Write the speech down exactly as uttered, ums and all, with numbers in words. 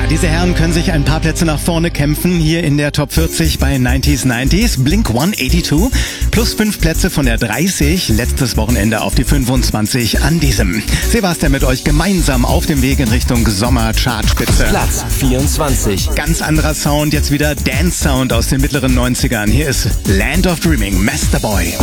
diese Herren können sich ein paar Plätze nach vorne kämpfen, hier in der Top vierzig bei neunziger neunzig. Blink hundertzweiundachtzig plus fünf Plätze von der dreißig, letztes Wochenende auf die fünfundzwanzig an diesem. Sebastian mit euch gemeinsam auf dem Weg in Richtung Sommer-Chartspitze. Platz vierundzwanzig. Ganz anderer Sound, jetzt wieder Dance-Sound aus den mittleren neunzigern. Hier ist Land of Dreaming, Masterboy.